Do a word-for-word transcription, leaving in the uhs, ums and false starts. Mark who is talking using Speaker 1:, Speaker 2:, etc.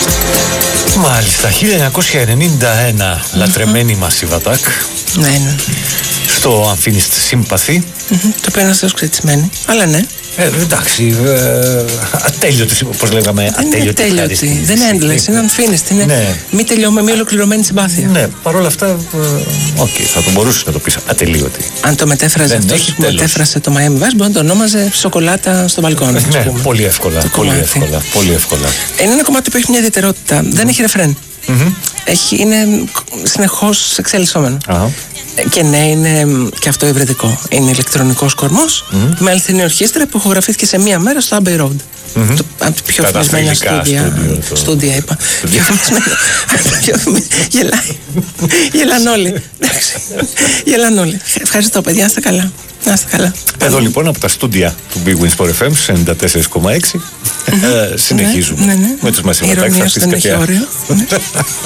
Speaker 1: Μάλιστα, χίλια εννιακόσια ενενήντα ένα, mm-hmm. λατρεμένη μας η Βατάκ.
Speaker 2: Ναι, ναι.
Speaker 1: Στο Unfinished Sympathy.
Speaker 2: Mm-hmm. Το οποίο είναι αστρός ξετισμένη, αλλά ναι.
Speaker 1: Ε, εντάξει, ε, ατέλειωτη, όπως λέγαμε,
Speaker 2: δεν
Speaker 1: ατέλειωτη.
Speaker 2: Είναι ατέλειωτη, δεν είναι endless, είναι unfinished, είναι
Speaker 1: ναι.
Speaker 2: μη τελειώμε, μη ολοκληρωμένη συμπάθεια.
Speaker 1: Ναι, παρόλα αυτά, οκ, okay, θα το μπορούσε να το πεις ατελείωτη.
Speaker 2: Αν το μετέφραζε αυτό που μετέφρασε το Miami Vice, μπορεί να το ονόμαζε σοκολάτα στο μπαλκόνι.
Speaker 1: Ναι, πολύ εύκολα, πολύ εύκολα, πολύ εύκολα.
Speaker 2: Είναι ένα κομμάτι που έχει μια ιδιαιτερότητα, δεν έχει ρεφρέν.
Speaker 1: Mm-hmm.
Speaker 2: Έχει, είναι συνεχώς εξελισσόμενο.
Speaker 1: Uh-huh.
Speaker 2: Και ναι, είναι και αυτό υβριδικό. Είναι ηλεκτρονικός κορμός mm-hmm. με αληθινή ορχήστρα που ηχογραφήθηκε σε μία μέρα στο Abbey Road. Mm-hmm. Το, από τα πιο φημισμένα στούντια. Το... Στούντια, είπα. Γελάει. Γελάνε όλοι. Γελάνε όλοι. Ευχαριστώ, παιδιά, να είστε καλά. Να είστε καλά.
Speaker 1: Εδώ λοιπόν από τα στούντια του Big Wins Sport εφ εμ ενενήντα τέσσερα κόμμα έξι συνεχίζουμε με τους Μασιματάκης.
Speaker 2: Ηρωνία δεν έχει όριο.